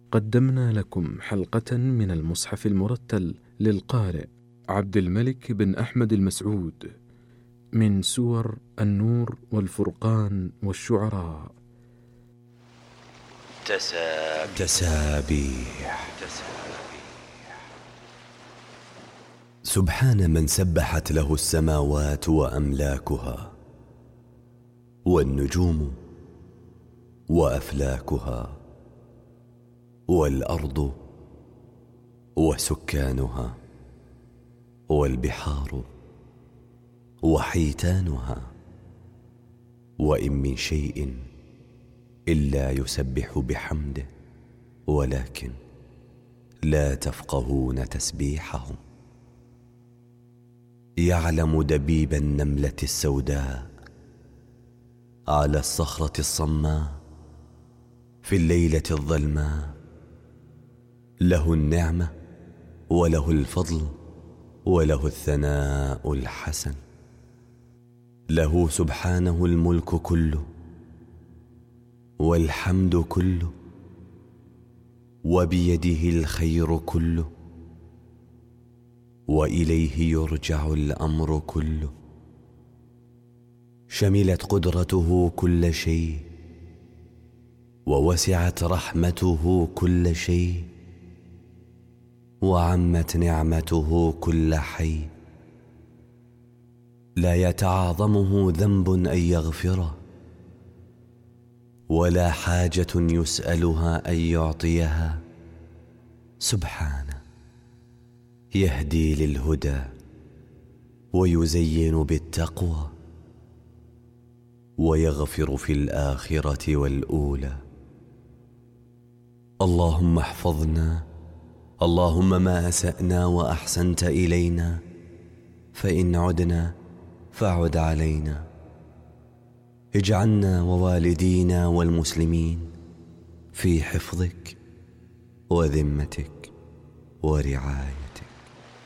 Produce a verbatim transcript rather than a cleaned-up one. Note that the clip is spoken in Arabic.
قدمنا لكم حلقة من المصحف المرتل للقارئ عبد الملك بن أحمد المسعود من سور النور والفرقان والشعراء. تسابيح تسابيح سبحان من سبحت له السماوات وأملاكها والنجوم وأفلاكها والأرض وسكانها والبحار وحيتانها، وإن من شيء إلا يسبح بحمده ولكن لا تفقهون تسبيحهم. يعلم دبيب النملة السوداء على الصخرة الصماء في الليلة الظلماء. له النعمة وله الفضل وله الثناء الحسن. له سبحانه الملك كله والحمد كله، وبيده الخير كله، وإليه يرجع الأمر كله. شملت قدرته كل شيء، ووسعت رحمته كل شيء، وعمت نعمته كل حي. لا يتعاظمه ذنب أن يغفره، ولا حاجة يسألها أن يعطيها. سبحانه يهدي للهدى ويزين بالتقوى، ويغفر في الآخرة والأولى. اللهم احفظنا، اللهم ما أسأنا وأحسنت إلينا، فإن عدنا فاعد علينا. اجعلنا ووالدينا والمسلمين في حفظك وذمتك ورعايتك.